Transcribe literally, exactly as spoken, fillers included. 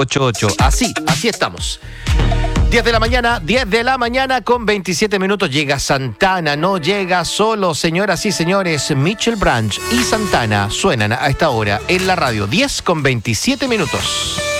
ocho ocho. Así, así estamos. diez de la mañana, diez de la mañana con veintisiete minutos. Llega Santana, no llega solo, señoras y señores. Mitchell Branch y Santana suenan a esta hora en la radio. diez con veintisiete minutos.